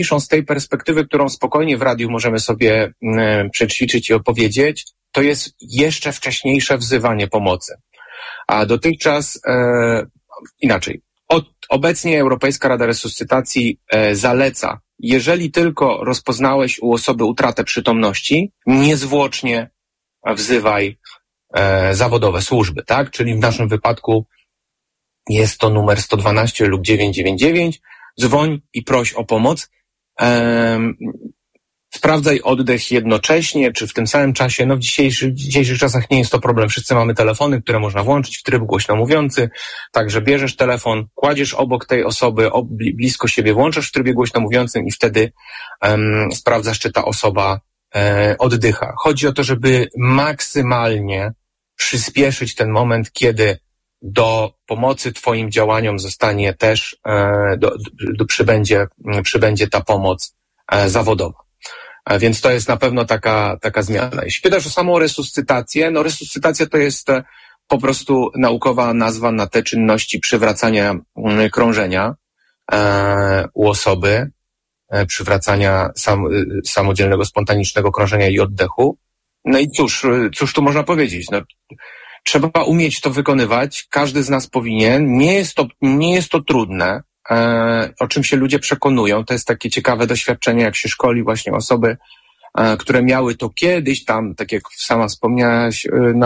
z tej perspektywy, którą spokojnie w radiu możemy sobie przećwiczyć i opowiedzieć, to jest jeszcze wcześniejsze wzywanie pomocy. A dotychczas inaczej. Obecnie Europejska Rada Resuscytacji zaleca, jeżeli tylko rozpoznałeś u osoby utratę przytomności, niezwłocznie wzywaj zawodowe służby, tak? Czyli w naszym wypadku jest to numer 112 lub 999. Dzwoń i proś o pomoc. Sprawdzaj oddech jednocześnie, czy w tym samym czasie. No w dzisiejszych czasach nie jest to problem. Wszyscy mamy telefony, które można włączyć w tryb głośno mówiący. Także bierzesz telefon, kładziesz obok tej osoby, blisko siebie, włączasz w trybie głośno mówiącym i wtedy sprawdzasz, czy ta osoba oddycha. Chodzi o to, żeby maksymalnie przyspieszyć ten moment, kiedy do pomocy twoim działaniom zostanie też, przybędzie ta pomoc zawodowa. Więc to jest na pewno taka zmiana. Jeśli pytasz o samą resuscytację, no resuscytacja to jest po prostu naukowa nazwa na te czynności przywracania krążenia u osoby, przywracania samodzielnego, spontanicznego krążenia i oddechu. No i cóż tu można powiedzieć? No, trzeba umieć to wykonywać, każdy z nas powinien. Nie jest to trudne, o czym się ludzie przekonują. To jest takie ciekawe doświadczenie, jak się szkoli właśnie osoby, które miały to kiedyś tam, tak jak sama wspomniałaś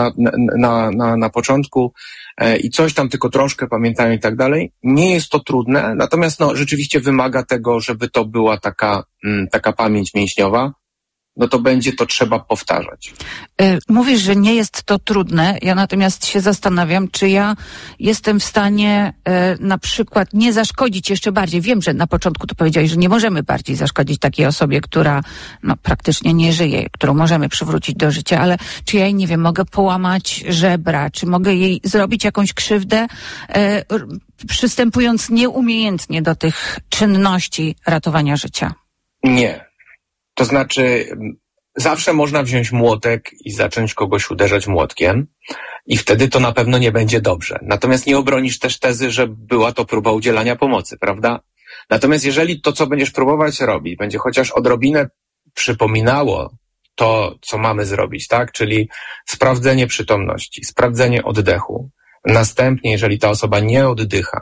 na początku, i coś tam tylko troszkę pamiętają i tak dalej. Nie jest to trudne, natomiast no rzeczywiście wymaga tego, żeby to była taka pamięć mięśniowa. No to będzie to trzeba powtarzać. Mówisz, że nie jest to trudne. Ja natomiast się zastanawiam, czy ja jestem w stanie na przykład nie zaszkodzić jeszcze bardziej. Wiem, że na początku to powiedziałeś, że nie możemy bardziej zaszkodzić takiej osobie, która praktycznie nie żyje, którą możemy przywrócić do życia, ale czy ja jej, nie wiem, mogę połamać żebra, czy mogę jej zrobić jakąś krzywdę, przystępując nieumiejętnie do tych czynności ratowania życia? Nie. To znaczy, zawsze można wziąć młotek i zacząć kogoś uderzać młotkiem i wtedy to na pewno nie będzie dobrze. Natomiast nie obronisz też tezy, że była to próba udzielania pomocy, prawda? Natomiast jeżeli to, co będziesz próbować robić, będzie chociaż odrobinę przypominało to, co mamy zrobić, tak? Czyli sprawdzenie przytomności, sprawdzenie oddechu. Następnie, jeżeli ta osoba nie oddycha,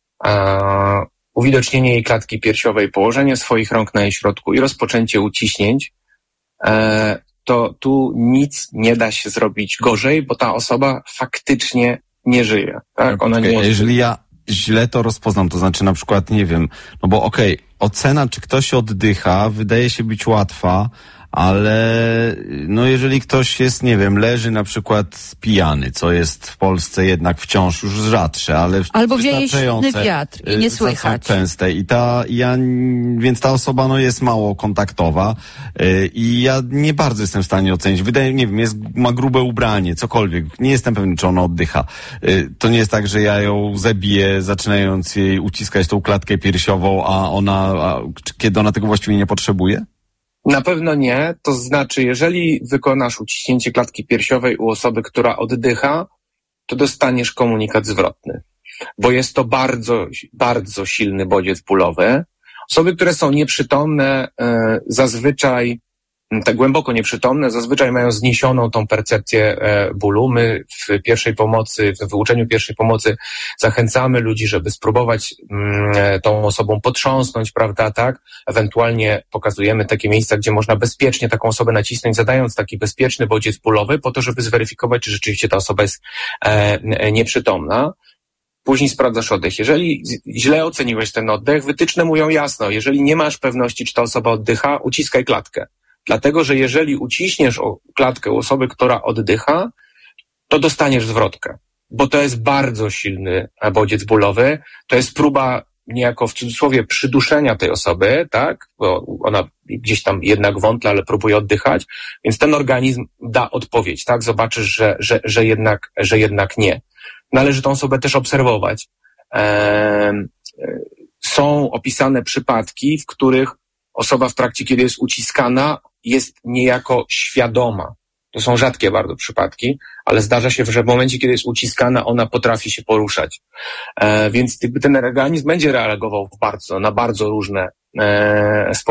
uwidocznienie jej klatki piersiowej, położenie swoich rąk na jej środku i rozpoczęcie uciśnięć, to tu nic nie da się zrobić gorzej, bo ta osoba faktycznie nie żyje. Tak? Ona nie jeżeli ja źle to rozpoznam, to znaczy na przykład, nie wiem, no bo ocena, czy ktoś oddycha, wydaje się być łatwa, ale no jeżeli ktoś jest, nie wiem, leży na przykład pijany, co jest w Polsce jednak wciąż już rzadsze, ale albo wieje silny wiatr i nie słychać. Częste więc ta osoba no jest mało kontaktowa i ja nie bardzo jestem w stanie ocenić. Nie wiem, ma grube ubranie, cokolwiek. Nie jestem pewny, czy ona oddycha. To nie jest tak, że ja ją zabiję, zaczynając jej uciskać tą klatkę piersiową, kiedy ona tego właściwie nie potrzebuje? Na pewno nie. To znaczy, jeżeli wykonasz uciśnięcie klatki piersiowej u osoby, która oddycha, to dostaniesz komunikat zwrotny, bo jest to bardzo, bardzo silny bodziec bólowy. Osoby, które są nieprzytomne, zazwyczaj, tak głęboko nieprzytomne, zazwyczaj mają zniesioną tą percepcję bólu. My w pierwszej pomocy, w wyuczeniu pierwszej pomocy zachęcamy ludzi, żeby spróbować tą osobą potrząsnąć, prawda, tak? Ewentualnie pokazujemy takie miejsca, gdzie można bezpiecznie taką osobę nacisnąć, zadając taki bezpieczny bodziec bólowy, po to, żeby zweryfikować, czy rzeczywiście ta osoba jest nieprzytomna. Później sprawdzasz oddech. Jeżeli źle oceniłeś ten oddech, wytyczne mówią jasno, jeżeli nie masz pewności, czy ta osoba oddycha, uciskaj klatkę. Dlatego, że jeżeli uciśniesz klatkę u osoby, która oddycha, to dostaniesz zwrotkę, bo to jest bardzo silny bodziec bólowy. To jest próba niejako w cudzysłowie przyduszenia tej osoby, tak? Bo ona gdzieś tam jednak wątla, ale próbuje oddychać, więc ten organizm da odpowiedź, tak? Zobaczysz, że jednak nie. Należy tą osobę też obserwować. Są opisane przypadki, w których osoba w trakcie, kiedy jest uciskana, jest niejako świadoma. To są rzadkie bardzo przypadki, ale zdarza się, że w momencie, kiedy jest uciskana, ona potrafi się poruszać. Więc ten organizm będzie reagował na bardzo różne z